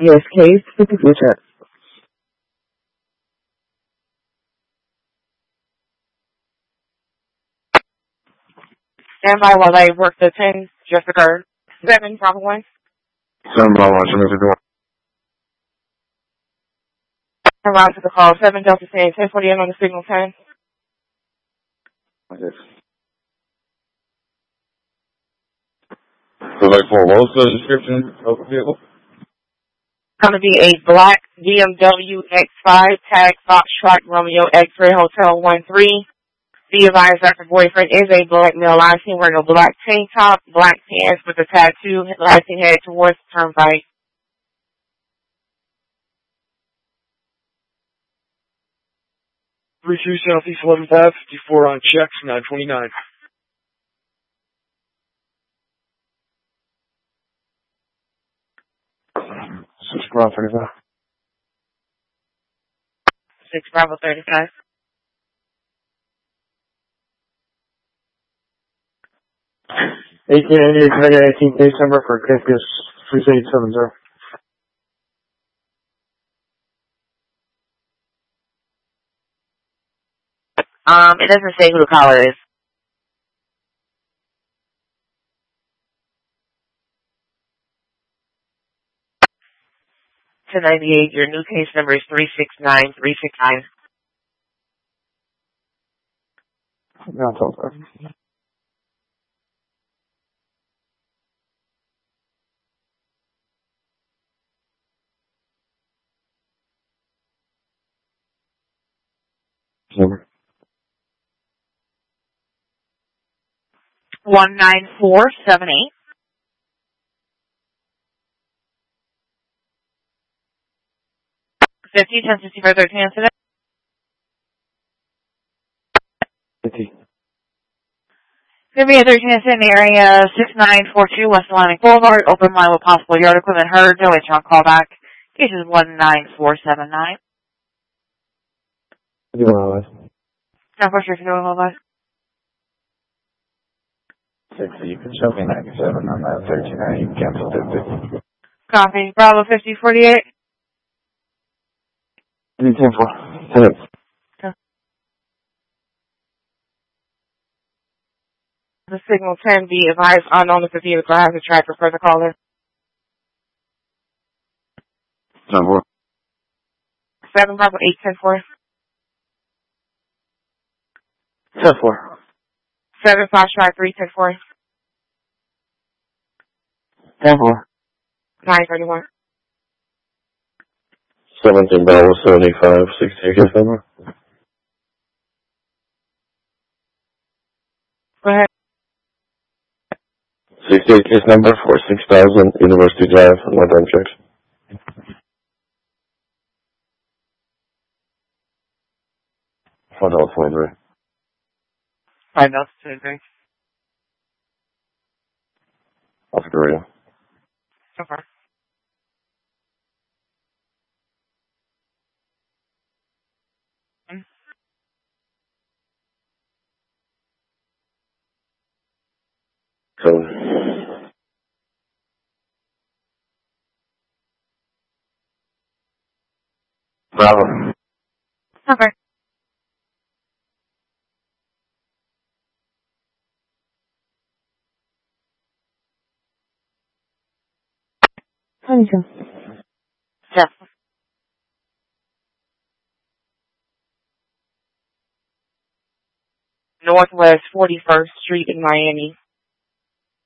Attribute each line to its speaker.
Speaker 1: ESK's 50 future.
Speaker 2: Stand by while I work the 10 just occurred. 7, Bravo 1.
Speaker 3: 7 Bravo 1, show me the door.
Speaker 2: Around to the call. 7 Delta 10, 1048 on the signal 10.
Speaker 3: Okay. So like for what's the description of the vehicle?
Speaker 2: Going to be a black BMW X5 tag Foxtrot Romeo X-Ray Hotel 13. Be advised that the boyfriend is a black male. I've seen wearing a black tank top, black pants with a tattoo, lashing head towards the turnpike.
Speaker 4: Three two Southeast 11th Ave, 54 on checks, 929.
Speaker 3: Six Bravo 35.
Speaker 2: 6 Bravo 35.
Speaker 3: Can I get 18th December for Campus 3870?
Speaker 2: It doesn't say who the caller is. 1098, your new case number is 369369.
Speaker 3: No, it's all there. Number.
Speaker 2: 19478. 50, 1065, 13 incident.
Speaker 3: 50.
Speaker 2: Could be a 13 incident in the area 6942 West Atlantic Boulevard. Open line with possible yard equipment heard. No HR callback. Case is 19479.
Speaker 3: What do you want to
Speaker 2: Now, for sure, if you're doing all that.
Speaker 3: 60, you can show me 97 on that 13. You can cancel 50.
Speaker 2: Copy. Bravo 5048.
Speaker 3: 10-4. 10.
Speaker 2: The signal 10 be advised unknown if the vehicle has a tracker for the caller.
Speaker 3: 10-4.
Speaker 2: 7 Bravo 8 10-4.
Speaker 3: 10-4.
Speaker 2: 7 Foxtrot 3 10-4.
Speaker 3: 10-4.
Speaker 2: 931.
Speaker 3: 17 Bravo 75, 60 case number.
Speaker 2: Go ahead.
Speaker 3: 68 case number for 6000 University Drive, Northern Church. $4.23.
Speaker 2: I know, same thing.
Speaker 3: Off the radio.
Speaker 2: So far.
Speaker 3: So, Bravo.
Speaker 2: Okay.
Speaker 1: Huntington.
Speaker 2: Yes. Northwest 41st Street in Miami.